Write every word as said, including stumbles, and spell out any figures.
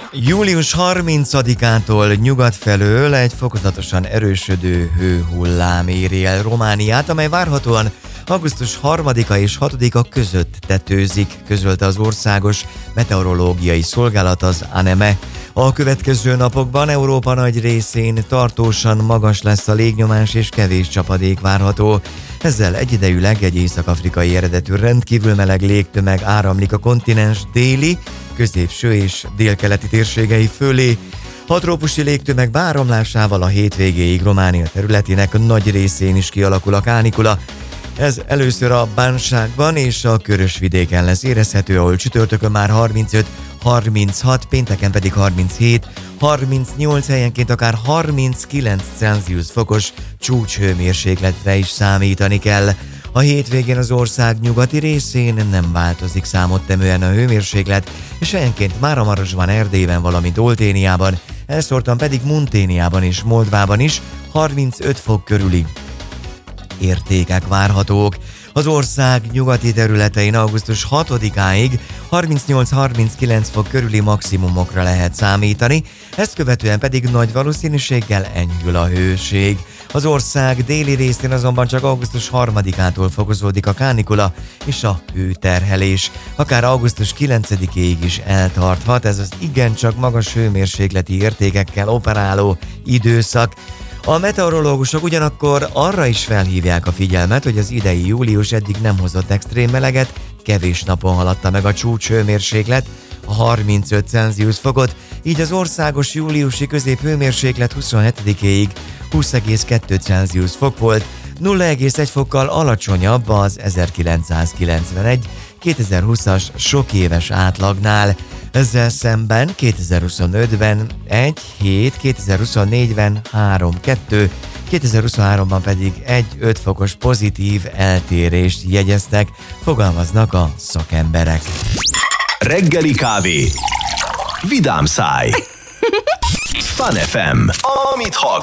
Július harmincadikától nyugat felől egy fokozatosan erősödő hőhullám éri el Romániát, amely várhatóan augusztus harmadika és hatodika között tetőzik, közölte az Országos Meteorológiai Szolgálat, az ANEME. A következő napokban Európa nagy részén tartósan magas lesz a légnyomás és kevés csapadék várható. Ezzel egyidejűleg egy észak-afrikai eredetű rendkívül meleg légtömeg áramlik a kontinens déli, középső és délkeleti térségei fölé. A trópusi légtömeg beáramlásával a hétvégéig Románia területének nagy részén is kialakul a kánikula. Ez először a Bánságban és a Körös-vidéken lesz érezhető, ahol csütörtökön már harmincöt harminchat, pénteken pedig harminchét harmincnyolc, helyenként akár harminckilenc Celsius fokos csúcshőmérsékletre is számítani kell. A hétvégén az ország nyugati részén nem változik számottemően a hőmérséklet, és helyenként Máramarosban, Erdélyben, valamint Olténiában, elszórtan pedig Munténiában és Moldvában is harmincöt fok körüli értékek várhatók. Az ország nyugati területein augusztus hatodikáig harmincnyolc-harminckilenc fok körüli maximumokra lehet számítani, ezt követően pedig nagy valószínűséggel enyhül a hőség. Az ország déli részén azonban csak augusztus harmadikától fokozódik a kánikula és a hőterhelés. Akár augusztus kilencedikéig is eltarthat ez az igencsak magas hőmérsékleti értékekkel operáló időszak. A meteorológusok ugyanakkor arra is felhívják a figyelmet, hogy az idei július eddig nem hozott extrém meleget, kevés napon haladta meg a csúcshőmérséklet a harmincöt Celsius fokot, így az országos júliusi középhőmérséklet huszonhetedikéig húsz egész kettő Celsius fok volt, nulla egész egy fokkal alacsonyabb az ezerkilencszázkilencvenegy kétezer-húszas sok éves átlagnál. Ezzel szemben kétezer-huszonötben egy hét, kétezer-huszonnégyben három kettő, kétezer-huszonháromban pedig egy öt fokos pozitív eltérést jegyeztek, fogalmaznak a szakemberek. Reggeli kávé. Vidám száj. Fun ef em. Amit hallgat.